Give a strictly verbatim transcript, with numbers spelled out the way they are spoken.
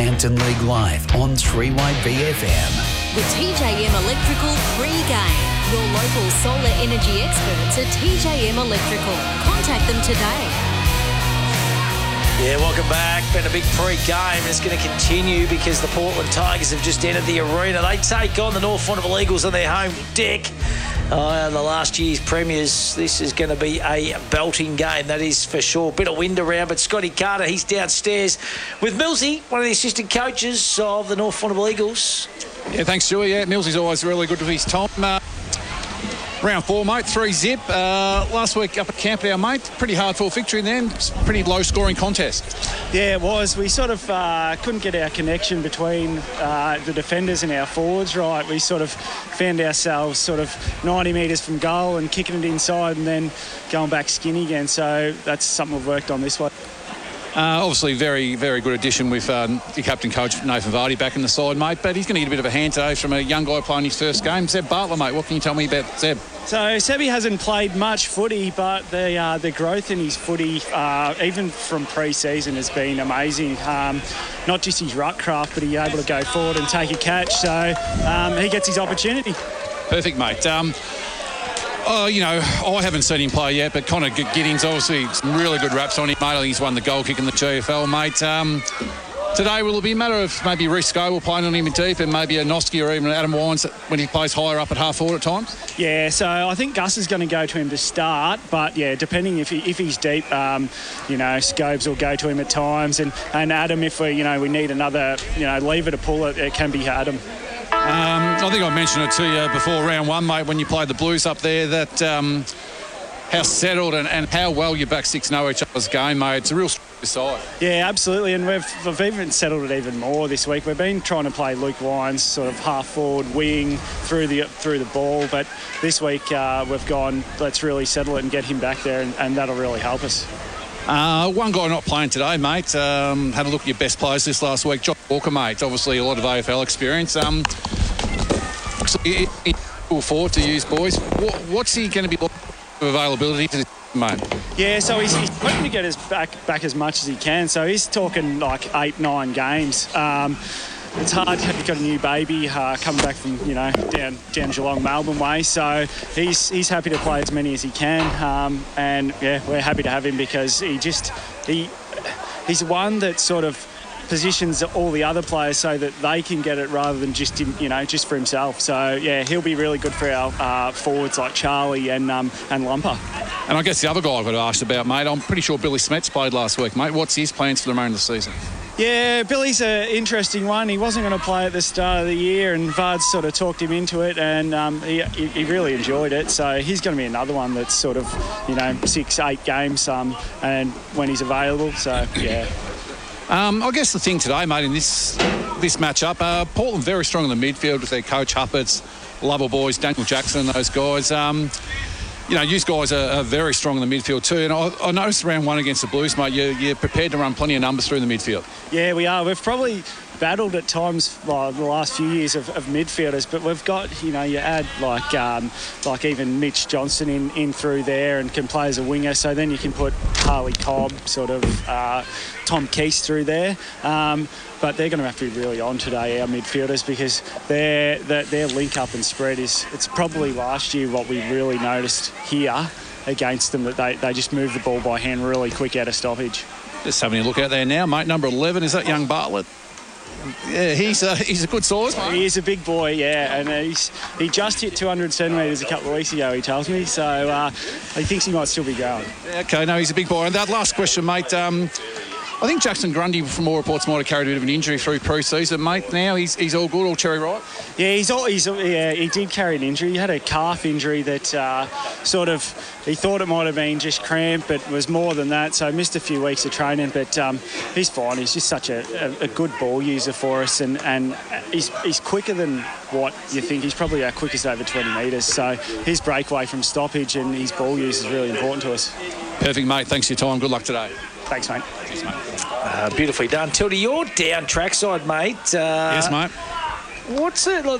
Northampton League live on three Y B F M. The T J M Electrical pre-game. Your local solar energy experts at T J M Electrical. Contact them today. Yeah, welcome back. Been a big pre-game. It's going to continue because the Portland Tigers have just entered the arena. They take on the North Warrnambool Eagles on their home deck. Uh, the last year's premiers. This is going to be a belting game, that is for sure. Bit of wind around, but Scotty Carter, he's downstairs with Millsy, one of the assistant coaches of the North Warrnambool Eagles. Yeah, thanks, Stewie. Yeah, Millsy's always really good with his time. Uh, round four, mate, three zip. Uh, last week up at Camperdown, mate, pretty hard-fought victory then. Pretty low-scoring contest. Yeah, it was. We sort of uh, couldn't get our connection between uh, the defenders and our forwards right. We sort of found ourselves sort of ninety metres from goal and kicking it inside and then going back skinny again. So that's something we've worked on this way. Uh, obviously, very, very good addition with um, your captain coach Nathan Vardy back in the side, mate. But he's going to get a bit of a hand today from a young guy playing his first game, Zeb Bartlett, mate. What can you tell me about Zeb? So Sebi hasn't played much footy, but the uh, the growth in his footy, uh, even from pre-season, has been amazing. Um, not just his ruck craft, but he's able to go forward and take a catch. So um, he gets his opportunity. Perfect, mate. Um, Oh, you know, I haven't seen him play yet, but Connor Giddings, obviously, some really good raps on him, mate. I think he's won the goal kick in the G F L, mate. Um, today, will it be a matter of maybe Reece Scoville playing on him in deep and maybe a Noski or even Adam Wines when he plays higher up at half forward at times? Yeah, so I think Gus is going to go to him to start, but, yeah, depending if he, if he's deep, um, you know, Scobes will go to him at times. And, and Adam, if we, you know, we need another, you know, lever to pull it, it can be Adam. Um, I think I mentioned it to you before round one, mate, when you played the Blues up there, that um, how settled and, and how well your back six know each other's game, mate. It's a real side. Yeah, absolutely, and we've, we've even settled it even more this week. We've been trying to play Luke Wines sort of half forward, wing through the through the ball, but this week uh, we've gone, let's really settle it and get him back there, and, and that'll really help us. Uh, one guy not playing today, mate. Um, had a look at your best players this last week. Josh Walker, mate. Obviously, a lot of A F L experience. Um, full forward to use, boys. What, what's he going to be looking for availability to this, mate? Yeah, so he's, he's hoping to get his back back as much as he can. So he's talking like eight, nine games. Um, It's hard. He's got a new baby uh, coming back from, you know, down down Geelong, Melbourne way. So he's he's happy to play as many as he can. Um, and, yeah, we're happy to have him because he just... he he's one that sort of positions all the other players so that they can get it rather than just, you know, just for himself. So, yeah, he'll be really good for our uh, forwards like Charlie and, um, and Lumper. And I guess the other guy I've got to ask about, mate, I'm pretty sure Billy Smets played last week, mate. What's his plans for the remainder of the season? Yeah, Billy's an interesting one. He wasn't going to play at the start of the year, and Vard sort of talked him into it, and um, he, he really enjoyed it. So he's going to be another one that's sort of, you know, six, eight games, um, and when he's available. So yeah. Um, I guess the thing today, mate, in this this matchup, uh, Portland very strong in the midfield with their coach Hupperts, Lover boys, Daniel Jackson, those guys. Um, You know, you guys are, are very strong in the midfield too. And I, I noticed round one against the Blues, mate, you, you're prepared to run plenty of numbers through the midfield. Yeah, we are. We've probably battled at times well, the last few years of, of midfielders, but we've got, you know, you add like um, like even Mitch Johnson in, in through there and can play as a winger. So then you can put Harley Cobb, sort of uh, Tom Keese through there. Um, but they're going to have to be really on today, our midfielders, because their, their their link up and spread is, it's probably last year what we really noticed here against them, that they, they just move the ball by hand really quick out of stoppage. Just having a look out there now, mate. Number eleven, is that young Bartlett? Yeah, he's a, he's a good size, mate. He is a big boy, yeah, and he's he just hit two hundred centimetres a couple of weeks ago, he tells me, so uh, he thinks he might still be going. Yeah, OK, no, he's a big boy. And that last question, mate, um, I think Jackson Grundy, from all reports, might have carried a bit of an injury through pre-season, mate. Now he's he's all good, all cherry ripe. Yeah, he's all he's yeah. He did carry an injury. He had a calf injury that uh, sort of he thought it might have been just cramp, but was more than that. So missed a few weeks of training, but um, he's fine. He's just such a, a, a good ball user for us, and and he's he's quicker than what you think. He's probably our quickest over twenty metres. So his breakaway from stoppage and his ball use is really important to us. Perfect, mate. Thanks for your time. Good luck today. Thanks, mate. Cheers, mate. Uh, beautifully done. Tildy, you're down trackside, mate. Uh, yes, mate. What's it?